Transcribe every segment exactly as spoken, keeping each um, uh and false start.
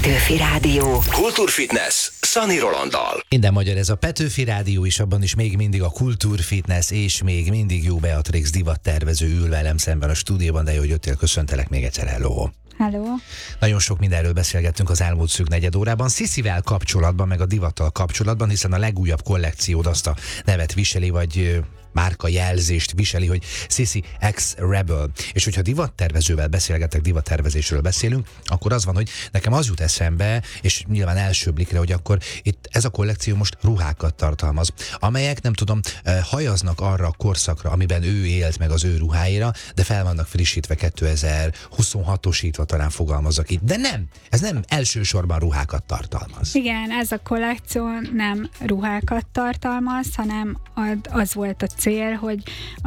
Petőfi Rádió. Kultúrfitness Szani Rolanddal. Minden magyar, ez a Petőfi Rádió is, abban is még mindig a kultúrfitness, és még mindig Jó Beatrix divattervező ül velem szemben a stúdióban, de jó, hogy jöttél, köszöntelek még egyszer, hello. Hello. Nagyon sok mindenről beszélgettünk az elmúlt szűk negyed órában, Sisivel kapcsolatban, meg a divattal kapcsolatban, hiszen a legújabb kollekciód azt a nevet viseli, vagy márka jelzést viseli, hogy Sisi X Rebel. És hogyha divattervezővel beszélgetek, divattervezésről beszélünk, akkor az van, hogy nekem az jut eszembe, és nyilván első blikre, hogy akkor itt ez a kollekció most ruhákat tartalmaz, amelyek, nem tudom, hajaznak arra a korszakra, amiben ő élt, meg az ő ruháira, de fel vannak frissítve, kétezer-huszonhatosítva talán fogalmazok itt. De nem, ez nem elsősorban ruhákat tartalmaz. Igen, ez a kollekció nem ruhákat tartalmaz, hanem az volt a cél, hogy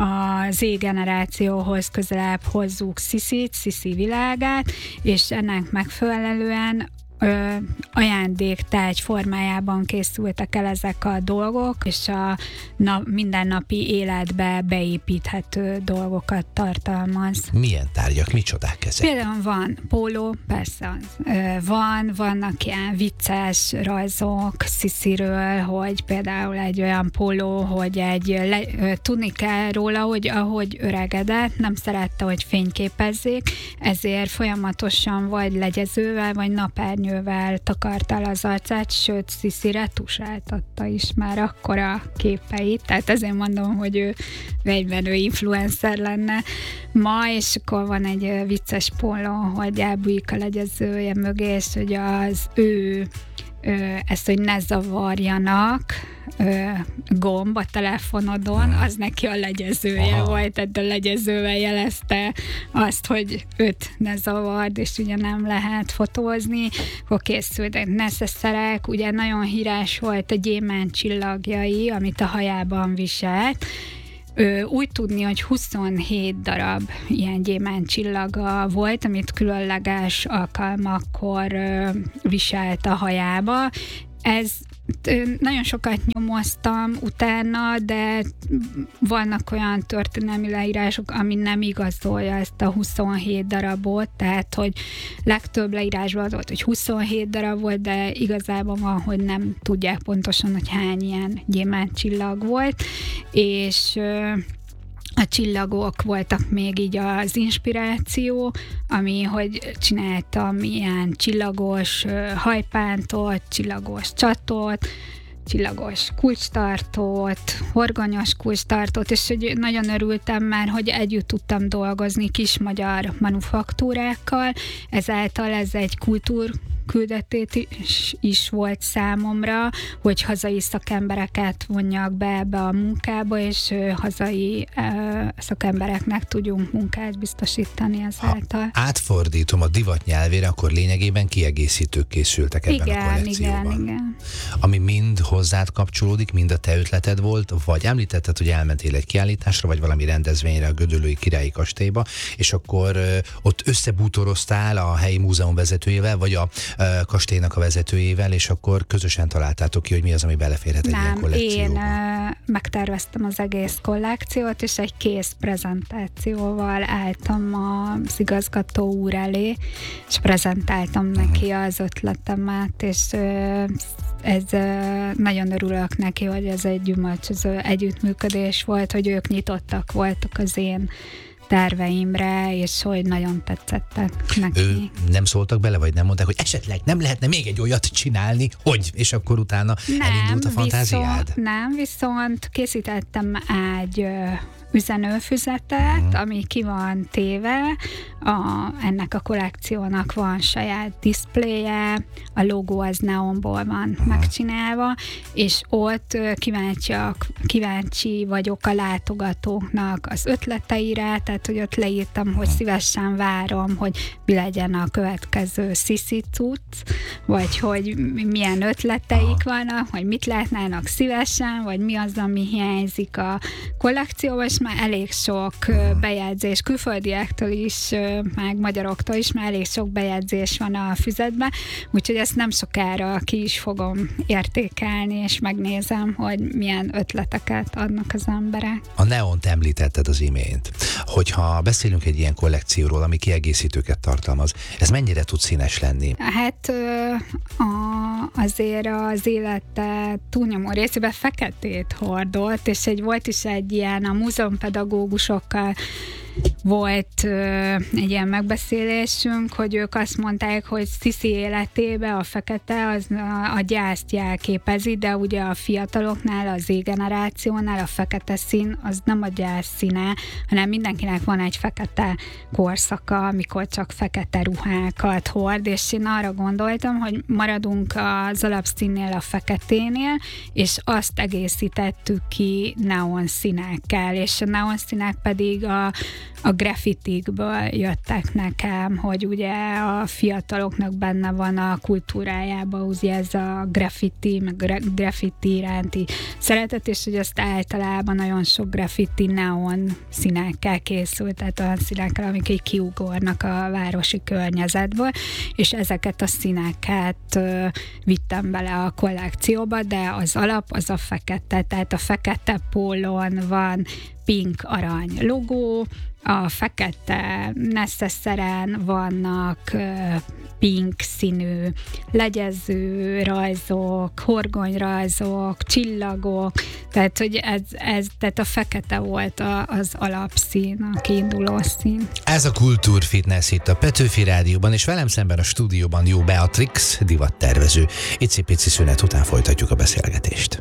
a Z-generációhoz közelebb hozzuk Sisit, Sisi világát, és ennek megfelelően Ö, ajándéktárgy formájában készültek el ezek a dolgok, és a na, mindennapi életbe beépíthető dolgokat tartalmaz. Milyen tárgyak, micsodák ezek? Például van póló, persze az. Ö, van, vannak ilyen vicces rajzok Sisiről, hogy például egy olyan póló, hogy egy le, ö, tudni kell róla, hogy ahogy öregedett, nem szerette, hogy fényképezzék, ezért folyamatosan vagy legyezővel, vagy napernyővel takarta el az arcát, sőt, Sisi retusáltatta is már akkor a képeit, tehát ezért mondom, hogy ő egybenő influencer lenne ma, és akkor van egy vicces póló, hogy elbújik a legyezője mögé, és hogy az ő Ö, ezt, hogy ne zavarjanak ö, gomb a telefonodon, az neki a legyezője Aha. volt, tehát a legyezővel jelezte azt, hogy őt ne zavard, és ugye nem lehet fotózni, akkor készültek neszeszerek, ugye nagyon híres volt a gyémánt csillagjai, amit a hajában viselt. Ö, úgy tudni, hogy huszonhét darab ilyen gyémánt csillaga volt, amit különleges alkalmakkor ö, viselt a hajába. Ez nagyon sokat nyomoztam utána, de vannak olyan történelmi leírások, ami nem igazolja ezt a huszonhét darabot, tehát, hogy legtöbb leírásban az volt, hogy huszonhét darab volt, de igazából van, hogy nem tudják pontosan, hogy hány ilyen gyémánt csillag volt, és a csillagok voltak még így az inspiráció, ami, hogy csináltam ilyen csillagos hajpántot, csillagos csatot, csillagos kulcstartót, horgonyos kulcstartót, és hogy nagyon örültem már, hogy együtt tudtam dolgozni kis magyar manufaktúrákkal, ezáltal ez egy kultúr küldetét is, is volt számomra, hogy hazai szakembereket vonjak be ebbe a munkába, és hazai uh, szakembereknek tudjunk munkát biztosítani ezáltal. Ha átfordítom a divat nyelvére, akkor lényegében kiegészítők készültek ebben igen, a kollekcióban. Igen, igen. Ami mind hozzád kapcsolódik, mind a te ötleted volt, vagy említetted, hogy elmentél egy kiállításra, vagy valami rendezvényre a Gödöllői Királyi Kastélyba, és akkor uh, ott összebútoroztál a helyi múzeum vezetőjével, vagy a kastélynak a vezetőjével, és akkor közösen találtátok ki, hogy mi az, ami beleférhet egy Nem, ilyen kollekcióba. én uh, megterveztem az egész kollekciót, és egy kész prezentációval álltam az igazgató úr elé, és prezentáltam uh-huh. neki az ötletemet, és uh, ez uh, nagyon örülök neki, hogy ez egy gyümölcsöző együttműködés volt, hogy ők nyitottak voltak az én terveimre, és hogy nagyon tetszettek neki. Ő nem szóltak bele, vagy nem mondták, hogy esetleg nem lehetne még egy olyat csinálni, hogy, és akkor utána nem, elindult a fantáziád? Viszont, nem, viszont készítettem egy üzenőfüzetet, uh-huh. ami ki van téve, a, ennek a kollekciónak van saját diszpléje, a logó az neonból van uh-huh. megcsinálva, és ott kíváncsiak, kíváncsi vagyok a látogatóknak az ötleteire, tehát hogy ott leírtam, uh-huh. hogy szívesen várom, hogy mi legyen a következő Sisi cucc, vagy hogy milyen ötleteik uh-huh. vannak, hogy mit látnának szívesen, vagy mi az, ami hiányzik a kollekcióban, és is már elég sok ö, bejegyzés, külföldiektől is, ö, meg magyaroktól is már elég sok bejegyzés van a füzetben, úgyhogy ezt nem sokára ki is fogom értékelni, és megnézem, hogy milyen ötleteket adnak az emberek. A neont említetted az imént. Hogyha beszélünk egy ilyen kollekcióról, ami kiegészítőket tartalmaz, ez mennyire tud színes lenni? Hát ö, a, azért az élete túlnyomó részében feketét hordott, és egy volt is egy ilyen a múzeumpedagógusokkal volt ö, egy ilyen megbeszélésünk, hogy ők azt mondták, hogy Sziszi életébe a fekete az a, a gyászt jelképezi, de ugye a fiataloknál, az Z-generációnál a fekete szín az nem a gyász színe, hanem mindenkinek van egy fekete korszaka, amikor csak fekete ruhákat hord, és én arra gondoltam, hogy maradunk az alapszínnél, a feketénél, és azt egészítettük ki neon színekkel, és a neon színek pedig a a graffitikből jöttek nekem, hogy ugye a fiataloknak benne van a kultúrájában ugye ez a graffiti, meg graffiti iránti szeretet, és hogy azt általában nagyon sok graffiti neon színekkel készült, tehát olyan színekkel, amik így kiugornak a városi környezetből, és ezeket a színeket ö, vittem bele a kollekcióba, de az alap az a fekete, tehát a fekete pólón van pink arany logó, a fekete neszeszeren vannak uh, pink színű legyező rajzok, horgonyrajzok, csillagok, tehát hogy ez, ez tehát a fekete volt a, az alapszín, a kiinduló szín. Ez a Kultúr Fitness itt a Petőfi Rádióban, és velem szemben a stúdióban Jó Beatrix, divattervező. Icipici szünet után folytatjuk a beszélgetést.